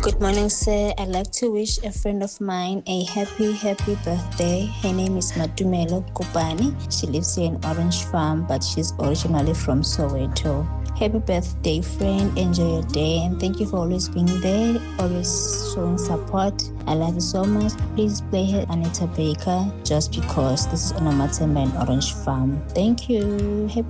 Good morning, sir. I'd like to wish a friend of mine a happy birthday. Her name is Matumelo Kupani. She lives here in Orange Farm, but she's originally from Soweto. Happy birthday, friend. Enjoy your day, and thank you for always being there, always showing support. I love you so much. Please play her Anita Baker, Just Because. This is Onomatemba in Orange Farm. Thank you. Happy